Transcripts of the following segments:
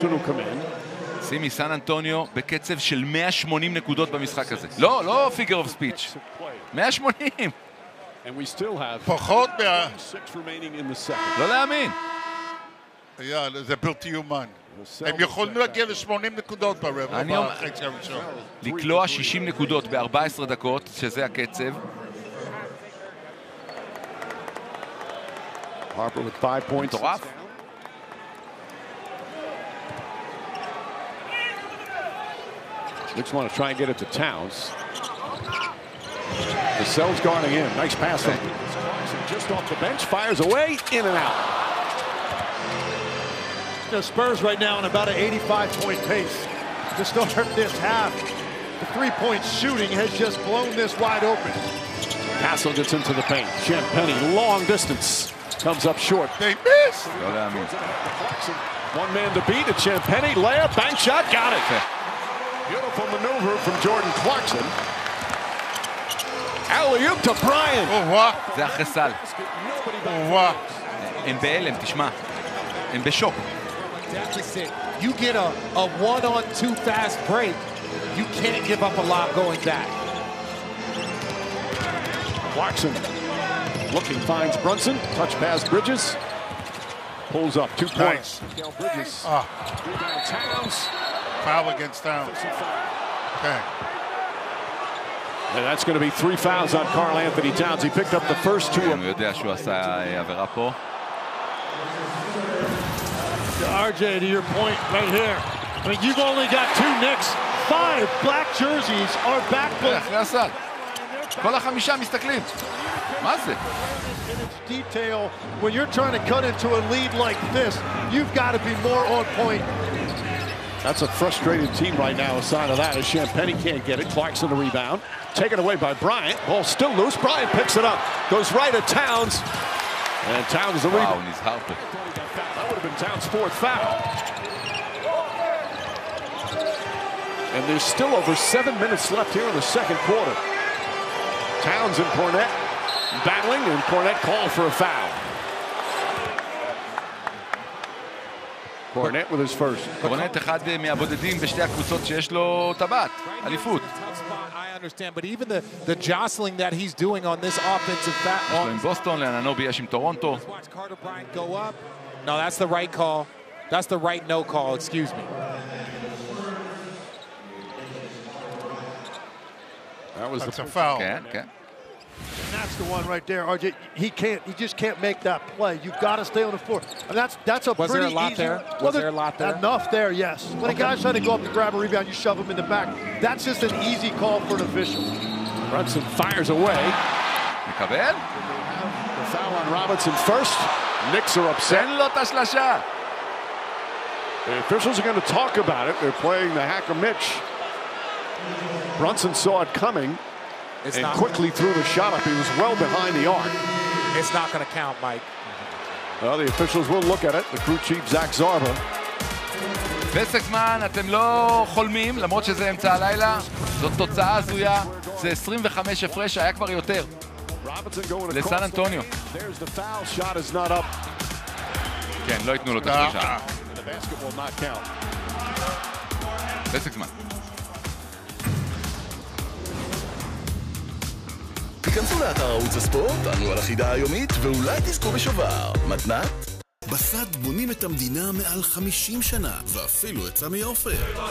שימי, סן אנטוניו בקצב של 180 נקודות במשחק הזה. לא פיגר אוף ספיץ', 180. פחות לא להאמין. זה בלתי יאומן. הם יכולים להגיע ל-80 נקודות ברבע. לקלוע 60 נקודות ב-14 דקות, שזה הקצב. מטורף. Knicks want to try and get it to Towns. Vassell's guarding in. Nice pass from just off the bench. Fires away. In and out. The Spurs right now on about an 85-point pace. To start this half, the three-point shooting has just blown this wide open. Castle gets into the paint. Champagnie, long distance. Comes up short. They missed. One man to beat at Champagnie. Layup, bank shot, got it. Beautiful maneuver from Jordan Clarkson. Alley-oop to Bryant. זה אחרי סל. הם בהלם, תשמע. הם בשוק. You get a one-on-two fast break, you can't give up a lot going back. Clarkson looking, finds Brunson. Touch pass Bridges. Pulls up 2 points. Nice. Bridges. Rebound Towns. Foul against Towns. Okay. And that's going to be 3 fouls on Karl Anthony Towns. He picked up the first 2. הוא יודע שהוא עשה עבירה פה. RJ, to your point right here. I mean, you've only got 2 Knicks. 5 black jerseys are back. אחרי הסל. כל החמישה מסתכלים. מה זה? Detail, when you're trying to cut into a lead like this, you've got to be more on point. That's a frustrated team right now. A sign of that is Champagnie can't get it. Clarkson the rebound. Taken away by Bryant. Ball still loose. Bryant picks it up. Goes right at Towns. And Towns the rebound. וואו, נזהר פה. That would have been Towns' 4th foul. And there's still over 7 minutes left here in the second quarter. Towns and Cornette battling, and Cornette called for a foul. Cornette with his first. קורנט אחד מהבודדים בשתי הקבוצות שיש לו טבעת, אליפות. I understand, but even the jostling that he's doing on this offensive יש לו עם בוסטון, לאננובי יש עם טורונטו. No, that's the right call. That's the right no call, excuse me. That's a foul. כן, כן. And that's the one right there, RJ. He just can't make that play. You've got to stay on the floor. And that's a Was pretty there a lot easy. there? Was there a lot there? Enough there, yes. When a guy's trying to go up to grab a rebound, you shove him in the back. That's just an easy call for an official. Brunson fires away. מקבל? The foul on Robinson first. Knicks are upset. תן לו את השלשה. The officials are going to talk about it. They're playing the hacker Mitch. Brunson saw it coming. And quickly threw the shot up. He was well behind the arc. It's not going to count, Mike. Well, the officials will look at it. The crew chief, Zach Zarba. פסקמן, אתם לא חולמים, למרות שזה אמצע הלילה. זאת תוצאה הזויה. זה 25 הפרש, היה כבר יותר. לסן אנטוניו. כן, לא ייתנו לו את השלושה. פסקמן. תיכנסו לאתר ערוץ הספורט, תענו על החידה היומית, ואולי תזכו בשובר. מתנת? בסד בונים את המדינה מעל 50 שנה, ואפילו את סמי עופר.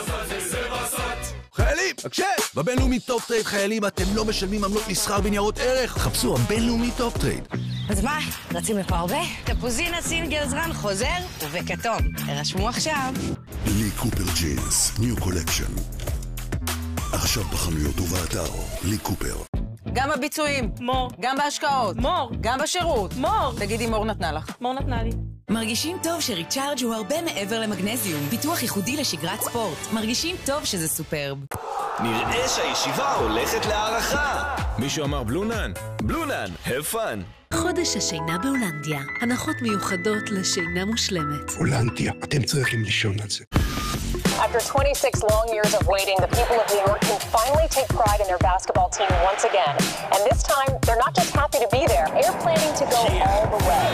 חיילים, הקשב! בבינלאומי טופ טרייד חיילים אתם לא משלמים עמלות מסחר בניירות ערך. חפשו הבינלאומי טופ טרייד. אז מה, רצים לפה הרבה? תפוזינה סינגל זרן חוזר ובכתום. הרשמו עכשיו. לי קופר ג'ינס, ניו קולקשן. עכשיו בחנויות ובאתר, לי קופר. גם בביצועים. מור. גם בהשקעות. מור. גם בשירות. מור. תגידי, מור נתנה לך. מור נתנה לי. מרגישים טוב שריצ'ארג' הוא הרבה מעבר למגנזיום. פיתוח ייחודי לשגרת ספורט. מרגישים טוב שזה סופרב. נראה שהישיבה הולכת להערכה. מישהו אמר בלונן? בלונן, have fun. חודש השינה בהולנדיה. הנחות מיוחדות לשינה מושלמת. הולנדיה, אתם צריכים לישון על זה. After 26 long years of waiting, the people of New York can finally take pride in their basketball team once again. And this time, they're not just happy to be there, they're planning to go all the way.